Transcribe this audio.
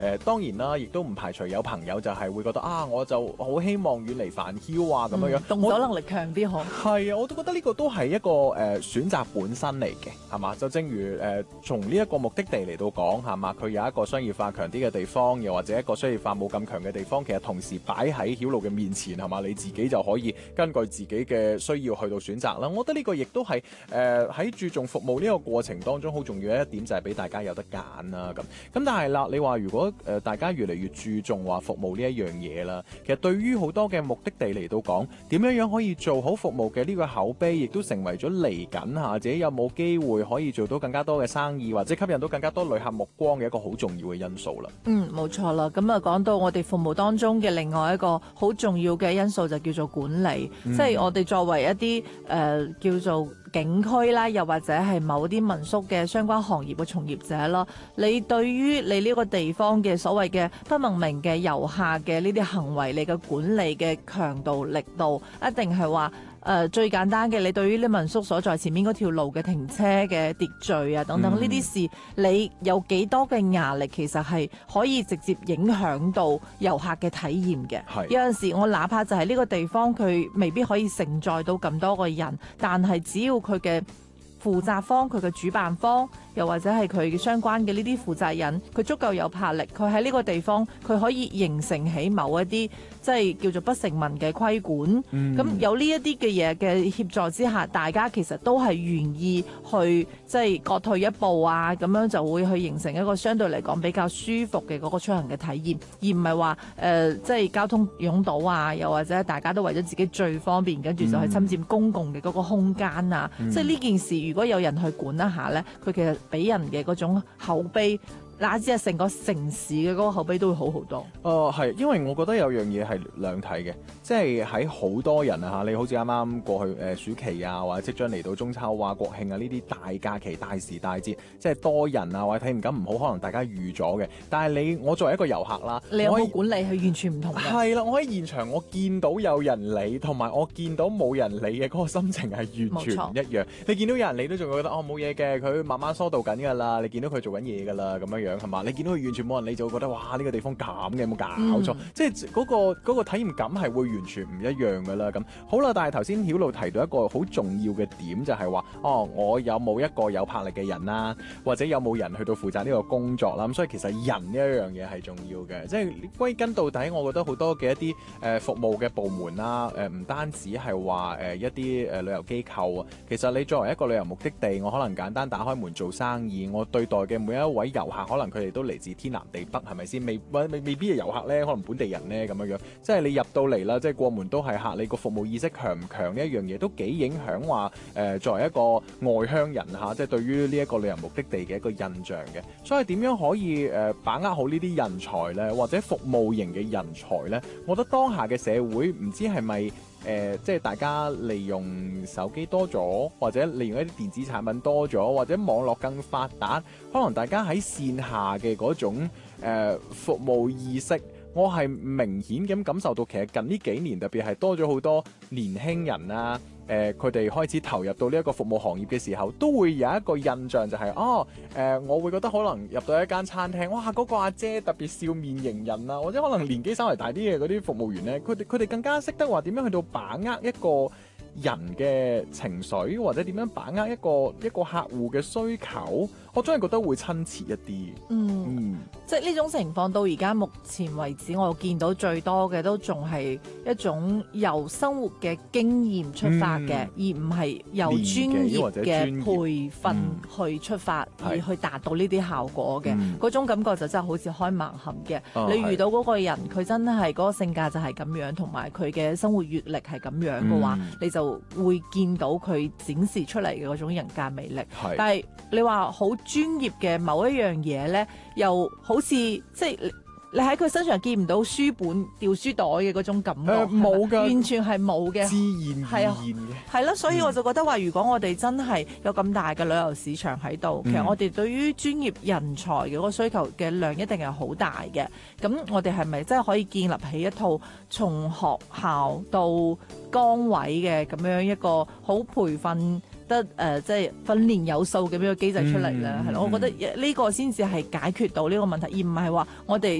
當然啦，亦都唔排除有朋友就係會覺得啊，我就好希望遠離煩囂啊咁樣樣， 動手能力強啲嗬。 係啊，我都覺得呢個都係一個選擇本身嚟嘅，係嘛？就正如從呢一個目的地嚟到講，係嘛？佢有一個商業化強啲嘅地方，又或者一個商業化冇咁強嘅地方，其實同時擺喺曉露嘅面前，係嘛？你自己就可以根據自己嘅需要去到選擇啦。我覺得呢個亦都係喺注重服務呢個過程當中好重要嘅一點，就係俾大家有得揀啦。咁但係啦，你話如果大家越嚟越注重話服務呢一樣嘢啦，其實對於好多嘅目的地嚟到講，點樣可以做好服務嘅呢個口碑，亦都成為咗嚟緊下自己有冇機會可以做到更加多嘅生意，或者吸引到更加多旅客目光嘅一個好重要嘅因素啦。 冇錯啦。咁啊，講到我哋服務當中嘅另外一個好重要嘅因素就叫做管理，即係我哋作為一啲叫做景區啦，又或者係某啲民宿嘅相關行業嘅從業者啦，你對於你呢個地方嘅所謂嘅不文明嘅遊客嘅呢啲行為，你嘅管理嘅強度力度，一定係話最簡單嘅，你對於呢民宿所在前面嗰條路嘅停車嘅秩序啊等等呢啲事，你有幾多嘅壓力，其實係可以直接影響到遊客嘅體驗嘅。有陣時我哪怕就係呢個地方佢未必可以承載到咁多個人，但係只要佢嘅負責方、佢嘅主辦方，又或者係佢嘅相關嘅呢啲負責人，佢足夠有魄力，佢喺呢個地方佢可以形成起某一啲即係叫做不成文嘅規管。咁有呢一啲嘅嘢嘅協助之下，大家其實都係願意去即係各退一步啊，咁樣就會去形成一個相對嚟講比較舒服嘅嗰個出行嘅體驗，而唔係話即係交通擁堵啊，又或者大家都為咗自己最方便，跟住就去侵佔公共嘅嗰個空間啊。即係呢件事如果有人去管一下呢，佢其實俾人嘅嗰種口碑，乃至係成個城市嘅嗰個口碑都會好好多。 係，因為我覺得有樣嘢係兩睇嘅，即係喺好多人啊嚇，你好似啱啱過去暑期啊，或者即將嚟到中秋啊、國慶啊呢啲大假期、大時大節，即係多人啊或者體驗感唔好，可能大家預咗嘅。但係我作為一個遊客啦， 你有冇管理係完全唔同嘅？ 係啦，我喺現場我見到有人理，同埋我見到冇人理嘅嗰個心情係完全唔一樣。你見到有人理都仲會覺得冇嘢嘅，佢慢慢疏導緊㗎啦。你見到佢做緊嘢㗎啦咁樣係嘛？你見到佢完全冇人理就會覺得哇，呢個地方咁嘅，有冇搞錯？即係嗰個體驗感係會完全唔一樣㗎啦。咁好啦，但係頭先曉露提到一個好重要嘅點，就係話我有冇一個有魄力嘅人啦，或者有冇人去到負責呢個工作啦。咁所以其實人呢一樣嘢係重要嘅，即係歸根到底，我覺得好多嘅一啲服務嘅部門啦，唔單止係話一啲旅遊機構啊，其實你作為一個旅遊目的地，我可能簡單打開門做生意，我對待嘅每一位遊客，可能佢哋都嚟自天南地北，係咪先？未必係遊客咧，可能本地人咧咁樣，即係你入到嚟啦，即係過門都係客，你個服務意識強唔強呢一樣嘢都幾影響話作為一個外鄉人嚇，即係對於呢一個旅遊目的地嘅一個印象嘅。所以點樣可以把握好呢啲人才咧，或者服務型嘅人才咧？我覺得當下嘅社會唔知係咪即係大家利用手機多咗，或者利用一啲電子產品多咗，或者網絡更發達，可能大家喺線下嘅嗰種服務意識，我係明顯咁感受到，其實近呢幾年特別係多咗好多年輕人啊，佢哋開始投入到呢一個服務行業嘅時候，都會有一個印象就係我會覺得可能入到一間餐廳，哇嗰個阿姐特別笑面迎人啊，或者可能年紀稍微大啲嘅嗰啲服務員呢，佢哋更加識得話點樣去到把握一個人嘅情緒，或者點樣把握一個客戶嘅需求，我真係覺得會親切一啲。 即係呢種情況到而家目前為止，我見到最多嘅都仲係一種由生活嘅經驗出發嘅，而唔係由專業嘅培訓去出發，而去達到呢啲效果嘅。嗰種感覺就真係好似開盲盒嘅。你遇到嗰個人，佢真係嗰個性格就係咁樣，同埋佢嘅生活閲歷係咁樣嘅話，你就會見到佢展示出嚟嘅嗰種人格魅力。但係你話好專業嘅某一樣嘢呢，又好似即係你喺佢身上見唔到書本掉書袋嘅嗰種感覺，冇㗎，完全係冇嘅， 自然而然嘅。 係咯，所以我就覺得話，如果我哋真係有咁大嘅旅遊市場喺度，其實我哋對於專業人才嘅嗰個需求嘅量一定係好大嘅。咁我哋係咪真係可以建立起一套從學校到崗位嘅咁樣一個好培訓得即係訓練有素咁樣嘅機制出嚟咧，係咯、 嗯我覺得呢個先至係解決到呢個問題，而唔係話我哋